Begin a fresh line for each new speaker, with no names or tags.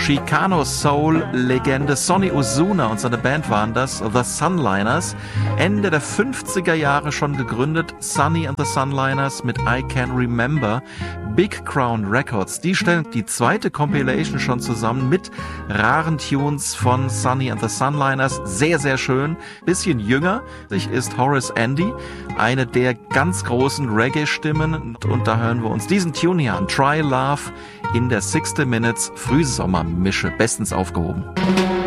Chicano Soul-Legende Sonny Osuna und seine Band waren das, The Sunliners. Ende der 50er Jahre schon gegründet, Sonny and the Sunliners mit I Can Remember. Big Crown Records, die stellen die zweite Compilation schon zusammen mit raren Tunes von Sonny and the Sunliners. Sehr, sehr schön. Bisschen jünger ist Horace Andy, eine der ganz großen Reggae-Stimmen. Und da hören wir uns diesen Tune hier an. Try Love in der 60 Minutes Frühsommermische. Bestens aufgehoben.